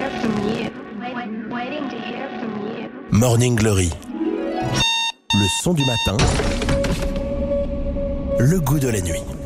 Morning Glory. Le son du matin, le goût de la nuit.